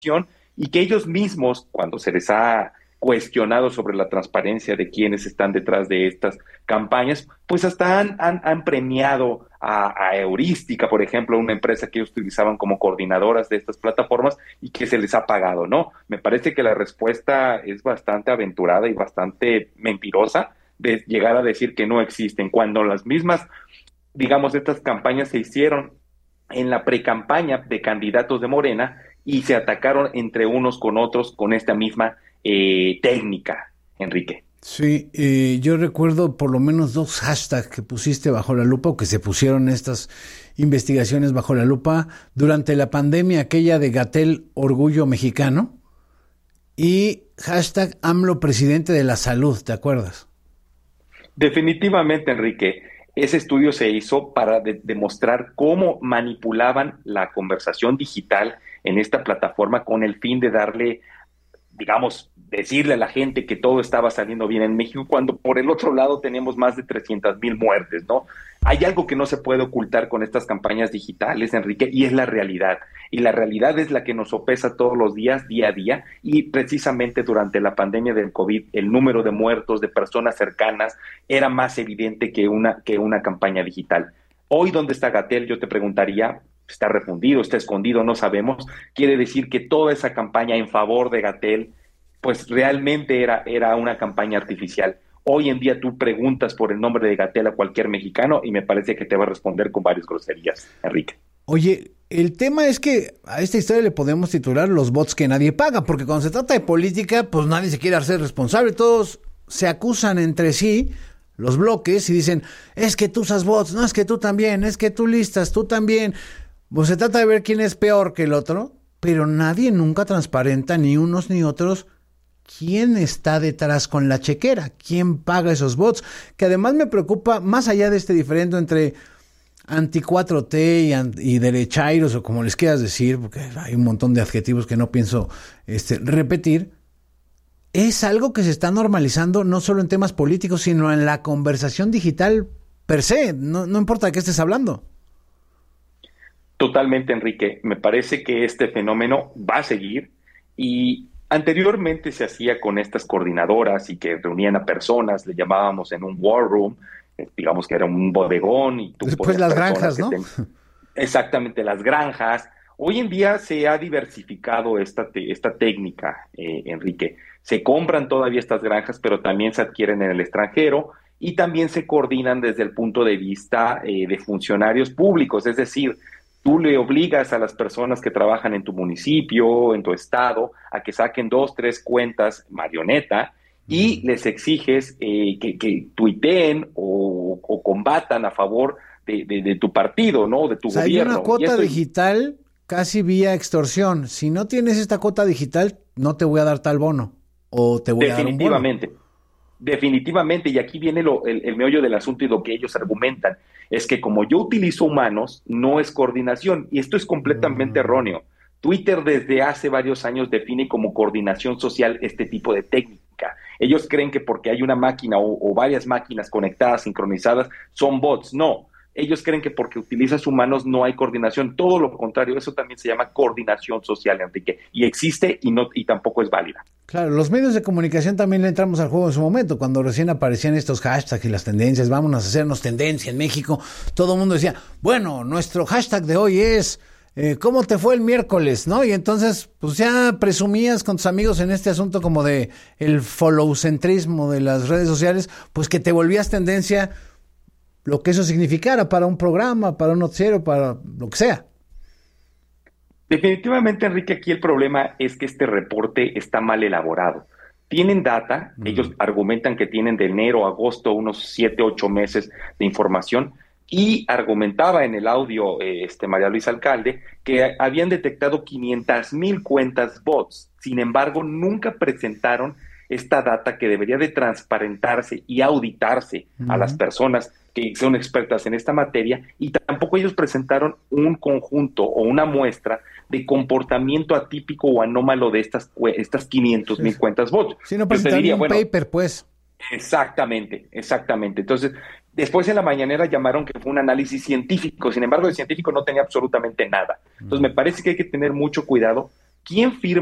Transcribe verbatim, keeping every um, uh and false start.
y que ellos mismos, cuando se les ha cuestionado sobre la transparencia de quienes están detrás de estas campañas, pues hasta han, han, han premiado a, a Heurística, por ejemplo, una empresa que ellos utilizaban como coordinadoras de estas plataformas y que se les ha pagado, ¿no? Me parece que la respuesta es bastante aventurada y bastante mentirosa de llegar a decir que no existen, cuando las mismas, digamos, estas campañas se hicieron en la precampaña de candidatos de Morena y se atacaron entre unos con otros con esta misma eh, técnica, Enrique. Sí, eh, yo recuerdo por lo menos dos hashtags que pusiste bajo la lupa o que se pusieron estas investigaciones bajo la lupa durante la pandemia, aquella de Gatell Orgullo Mexicano y hashtag AMLO Presidente de la Salud, ¿te acuerdas? Definitivamente, Enrique. Ese estudio se hizo para de- demostrar cómo manipulaban la conversación digital en esta plataforma con el fin de darle, digamos, decirle a la gente que todo estaba saliendo bien en México, cuando por el otro lado tenemos más de trescientas mil muertes, ¿no? Hay algo que no se puede ocultar con estas campañas digitales, Enrique, y es la realidad. Y la realidad es la que nos sopesa todos los días, día a día, y precisamente durante la pandemia del COVID, el número de muertos de personas cercanas era más evidente que una, que una campaña digital. Hoy, ¿dónde está Gatell? Yo te preguntaría, está refundido, está escondido, no sabemos. Quiere decir que toda esa campaña en favor de Gatell, pues realmente era, era una campaña artificial. Hoy en día tú preguntas por el nombre de Gatell a cualquier mexicano y me parece que te va a responder con varias groserías, Enrique. Oye, el tema es que a esta historia le podemos titular los bots que nadie paga, porque cuando se trata de política, pues nadie se quiere hacer responsable, todos se acusan entre sí, los bloques, y dicen, es que tú usas bots, no, es que tú también, es que tú listas, tú también. Pues se trata de ver quién es peor que el otro, pero nadie nunca transparenta, ni unos ni otros, quién está detrás con la chequera, quién paga esos bots, que además me preocupa, más allá de este diferendo entre anti cuatro T y, an- y derechairos, o como les quieras decir, porque hay un montón de adjetivos que no pienso este, repetir, es algo que se está normalizando no solo en temas políticos, sino en la conversación digital per se, no, no importa de qué estés hablando. Totalmente, Enrique. Me parece que este fenómeno va a seguir y anteriormente se hacía con estas coordinadoras y que reunían a personas, le llamábamos en un war room, eh, digamos que era un bodegón y tú Después ponías las personas granjas, que ¿no? ten- exactamente, las granjas. Hoy en día se ha diversificado esta, te- esta técnica, eh, Enrique. Se compran todavía estas granjas, pero también se adquieren en el extranjero y también se coordinan desde el punto de vista eh, de funcionarios públicos, es decir, tú le obligas a las personas que trabajan en tu municipio, en tu estado, a que saquen dos, tres cuentas marioneta y les exiges eh, que, que tuiteen o, o combatan a favor de, de- de tu partido, ¿no? De tu O sea, hay una gobierno. Y cuota esto, digital casi vía extorsión. Si no tienes esta cuota digital, no te voy a dar tal bono. O te voy a dar un bono. definitivamente, definitivamente, y aquí viene lo- el, el meollo del asunto y lo que ellos argumentan, es que como yo utilizo humanos, no es coordinación, y esto es completamente erróneo. Twitter desde hace varios años define como coordinación social este tipo de técnica. Ellos creen que porque hay una máquina o, o varias máquinas conectadas, sincronizadas, son bots. No, ellos creen que porque utilizas humanos no hay coordinación. Todo lo contrario, eso también se llama coordinación social, Enrique, y existe y, no, y tampoco es válida. Claro, los medios de comunicación también le entramos al juego en su momento, cuando recién aparecían estos hashtags y las tendencias, vámonos a hacernos tendencia en México, todo el mundo decía, bueno, nuestro hashtag de hoy es, eh, ¿cómo te fue el miércoles? ¿No? Y entonces, pues ya presumías con tus amigos en este asunto como de el followcentrismo de las redes sociales, pues que te volvías tendencia, lo que eso significara para un programa, para un noticiero, para lo que sea. Definitivamente, Enrique, aquí el problema es que este reporte está mal elaborado. Tienen data, ellos argumentan que tienen de enero a agosto unos siete, ocho meses de información y argumentaba en el audio eh, este María Luisa Alcalde que habían detectado quinientas mil cuentas bots. Sin embargo, nunca presentaron esta data que debería de transparentarse y auditarse a las Ujú. personas que son expertas en esta materia, y tampoco ellos presentaron un conjunto o una muestra de comportamiento atípico o anómalo de estas, cue- estas quinientos mil cuentas bots. Si no Yo te presentaron diría, un bueno, paper, pues. exactamente, exactamente. Entonces, después en la mañanera llamaron que fue un análisis científico, sin embargo, el científico no tenía absolutamente nada. Entonces, me parece que hay que tener mucho cuidado ¿Quién firma